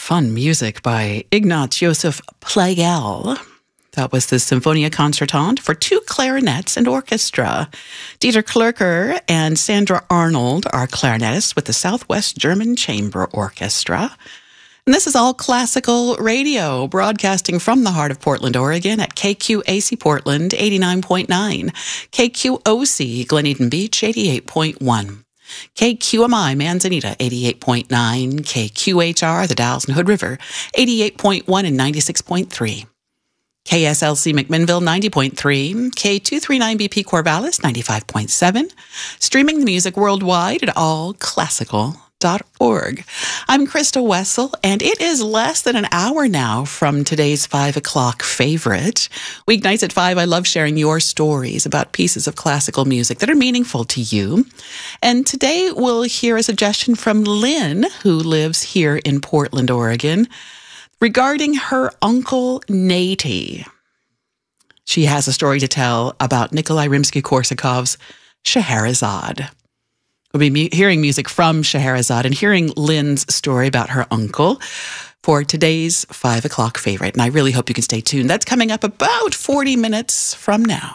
Fun music by Ignaz Joseph Plagel. That was the Symphonia Concertante for two clarinets and orchestra. Dieter Klürker and Sandra Arnold are clarinetists with the Southwest German Chamber Orchestra. And this is All Classical Radio, broadcasting from the heart of Portland, Oregon at KQAC Portland 89.9, KQOC Glen Eden Beach 88.1. KQMI Manzanita 88.9, KQHR the Dalles and Hood River 88.1 and 96.3, KSLC McMinnville 90.3, K239BP Corvallis 95.7, streaming the music worldwide at allclassical.org. I'm Krista Wessel, and it is less than an hour now from today's 5 o'clock favorite. Weeknights at 5, I love sharing your stories about pieces of classical music that are meaningful to you. And today we'll hear a suggestion from Lynn, who lives here in Portland, Oregon, regarding her uncle Naty. She has a story to tell about Nikolai Rimsky-Korsakov's Scheherazade. We'll be hearing music from Scheherazade and hearing Lynn's story about her uncle for today's 5 o'clock favorite. And I really hope you can stay tuned. That's coming up about 40 minutes from now.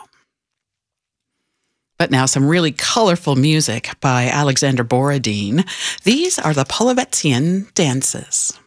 But now some really colorful music by Alexander Borodin. These are the Polovetzian dances.